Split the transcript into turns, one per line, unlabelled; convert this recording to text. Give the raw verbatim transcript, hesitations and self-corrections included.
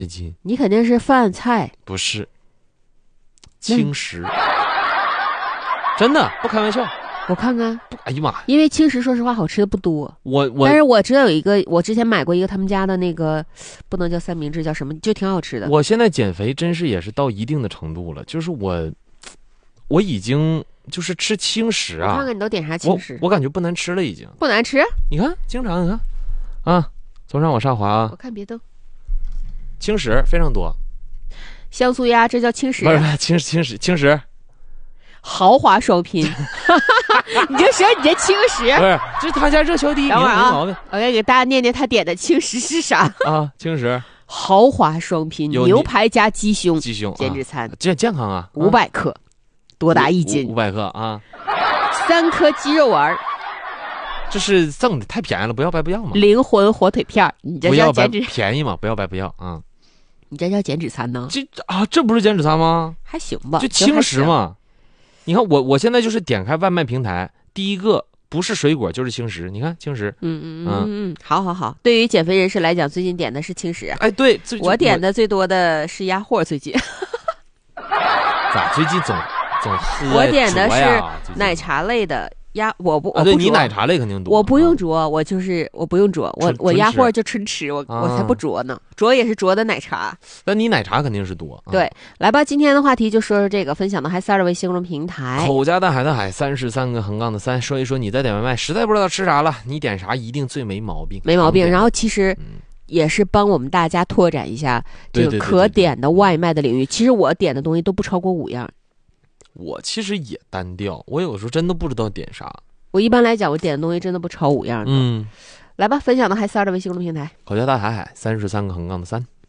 最近
你肯定是饭菜，
不是轻食，真的不开玩笑。
我看看，
哎呀妈呀！
因为轻食说实话好吃的不多，
我我
但是我知道有一个，我之前买过一个他们家的那个，不能叫三明治，叫什么，就挺好吃的。
我现在减肥真是也是到一定的程度了，就是我我已经就是吃轻食啊。
我看看你都点啥轻食？
我我感觉不难吃了已经。
不难吃？
你看，经常你看啊，从上往下滑啊。
我看别的。
轻食非常多。
香酥鸭，这叫轻食？
不是不是轻轻食轻食。
豪华双拼，你就说你这轻食
不是，这是他家热销第一名，没毛病。
我来给大家念念他点的轻食是啥
啊？轻食
豪华双拼，牛排加鸡胸，
鸡胸
减脂餐，
健健康啊，
五百克，多大一斤？
五百克啊，
三颗鸡肉丸，
这是赠的，太便宜了，不要白不要嘛。
灵魂火腿片，你这叫减脂？
便宜嘛，不要白不要啊。
你这叫减脂餐呢？
这啊，这不是减脂餐吗？
还行吧，
就轻食嘛。你看我，我现在就是点开外卖平台，第一个不是水果就是轻食。你看轻食，
嗯嗯嗯嗯，好好好。对于减肥人士来讲，最近点的是轻食。
哎，对，
我点的最多的是鸭货，最近。
咋最近总总喝？
我点的是奶茶类的鸭，我不，
啊，对你奶茶类肯定多。
我不用啄，我就是我不用啄，我我鸭货就纯吃，我我才不啄呢，啄也是啄的奶茶。
那你奶茶肯定是多。
对，来吧，今天的话题就说说这个，分享的还是二位新公众平台。
口家大海的海，三十三个横杠的三，说一说你在点外卖，实在不知道吃啥了，你点啥一定最没毛病，
没毛病。然后其实也是帮我们大家拓展一下这个可点的外卖的领域。其实我点的东西都不超过五样。
我其实也单调，我有时候真的不知道点啥。
我一般来讲，我点的东西真的不超五样的。
嗯，
来吧，分享的还是二的微信公众平台。
口家大海海，三十三个横杠的三。